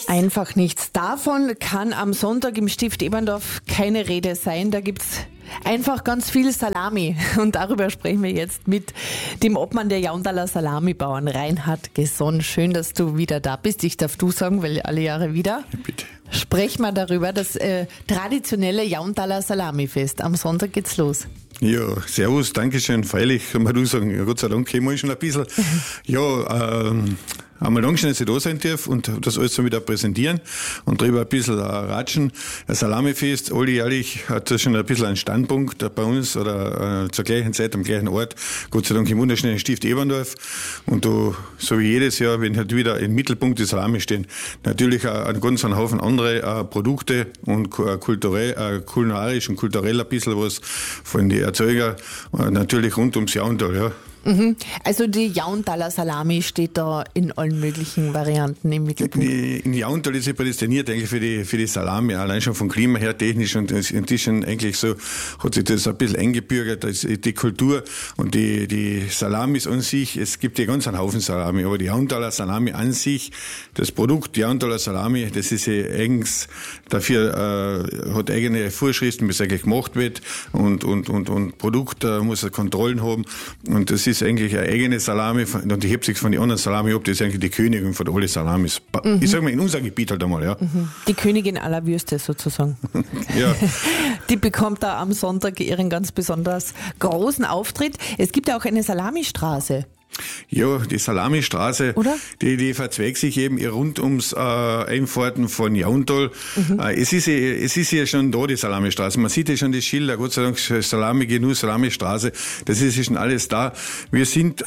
Einfach nichts. Davon kann am Sonntag im Stift Eberndorf keine Rede sein. Da gibt's einfach ganz viel Salami. Und darüber sprechen wir jetzt mit dem Obmann der Jauntaler Salamibauern, Reinhard Gesson. Schön, dass du wieder da bist. Ich darf du sagen, weil alle Jahre wieder. Ja, bitte. Sprechen wir darüber, das traditionelle Jauntaler Salamifest. Am Sonntag geht's los. Ja, servus, Dankeschön. Freilich kann man du sagen, ja, Gott sei Dank kennen wir uns schon ein bisschen. Ja, einmal Dankeschön, dass ich da sein darf und das alles so wieder präsentieren und darüber ein bisschen ratschen. Das Salamifest, alljährlich hat das schon ein bisschen einen Standpunkt bei uns oder zur gleichen Zeit am gleichen Ort. Gott sei Dank im wunderschönen Stift Eberndorf. Und da, so wie jedes Jahr, wenn halt wieder im Mittelpunkt die Salami stehen, natürlich auch einen ganzen Haufen andere Produkte und kulinarisch und kulturell ein bisschen was von den Erzeuger, natürlich rund ums Jauntal, ja. Also die Jauntaler Salami steht da in allen möglichen Varianten im Mittelpunkt. In Jauntal ist sie prädestiniert eigentlich für die Salami, allein schon vom Klima her technisch und das ist schon eigentlich so, hat sich das ein bisschen eingebürgert, die Kultur und die Salamis an sich, es gibt ja ganz einen Haufen Salami, aber die Jauntaler Salami an sich, das Produkt Jauntaler Salami, das ist ja eigens, dafür hat eigene Vorschriften, wie es eigentlich gemacht wird und Produkt muss Kontrollen haben und das ist eigentlich eine eigene Salami und die hebt sich von den anderen Salami ab, das ist eigentlich die Königin von allen Salamis. Ich sag mal, in unserem Gebiet halt einmal, ja. Die Königin aller Würste sozusagen. Ja. Die bekommt da am Sonntag ihren ganz besonders großen Auftritt. Es gibt ja auch eine Salamistraße. Ja, die Salamistraße, die verzweigt sich eben rund ums Einfahrten von Jauntal. Es ist ja schon da, die Salamistraße. Man sieht ja schon die Schilder, Gott sei Dank, Salami-Genuss, Salamistraße. Das ist ja schon alles da. Wir sind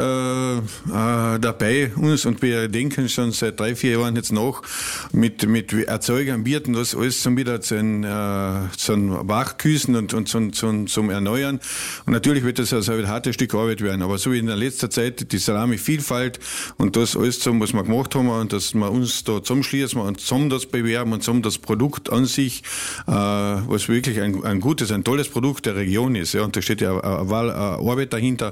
dabei, und wir denken schon seit 3-4 Jahren jetzt nach, mit Erzeugern, Wirten, das alles wieder zum Wachküssen und zum Erneuern. Und natürlich wird das also ein hartes Stück Arbeit werden. Aber so wie in der letzten Zeit, die Salami-Vielfalt und das alles zusammen, was wir gemacht haben und dass wir uns da zusammenschließen und zusammen das bewerben und zusammen das Produkt an sich, was wirklich ein gutes, ein tolles Produkt der Region ist. Ja, und da steht ja eine Arbeit dahinter,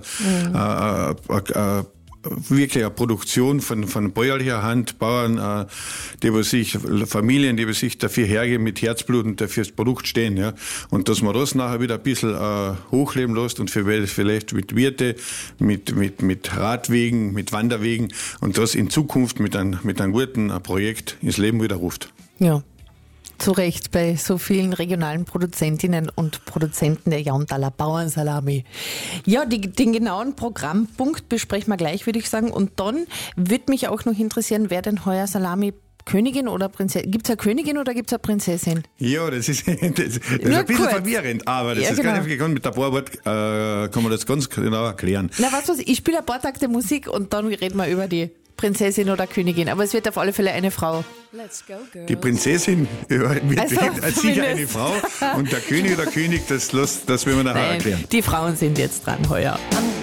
wirklich eine Produktion von bäuerlicher Hand, Bauern, Familien, die sich dafür hergeben, mit Herzblut und dafür das Produkt stehen, ja. Und dass man das nachher wieder ein bisschen hochleben lässt und vielleicht mit Wirte, mit Radwegen, mit Wanderwegen und das in Zukunft mit einem guten Projekt ins Leben wieder ruft. Ja. Zu Recht bei so vielen regionalen Produzentinnen und Produzenten der Jauntaler Bauernsalami. Ja, den genauen Programmpunkt besprechen wir gleich, würde ich sagen. Und dann würde mich auch noch interessieren, wer denn heuer Salami Königin oder Prinzessin? Gibt es eine Königin oder gibt es eine Prinzessin? Ja, das ist ein bisschen verwirrend, aber das ist gar nicht, mit ein paar Worten kann man das ganz genau erklären. Na, weißt du was, ich spiele ein paar Takte Musik und dann reden wir über die Prinzessin oder Königin, aber es wird auf alle Fälle eine Frau. Let's go, girls. Die Prinzessin wird sicher eine Frau und der König oder König, das werden wir nachher erklären. Die Frauen sind jetzt dran heuer.